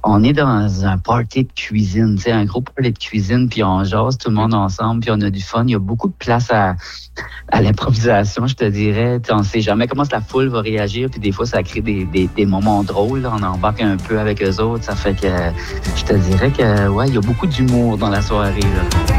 On est dans un party de cuisine, tu sais, un gros party de cuisine, puis on jase tout le monde ensemble, puis on a du fun. Il y a beaucoup de place à l'improvisation, je te dirais. Tu sais, on ne sait jamais comment la foule va réagir, puis des fois, ça crée des moments drôles. Là. On embarque un peu avec eux autres. Ça fait que je te dirais que ouais, il y a beaucoup d'humour dans la soirée. Là.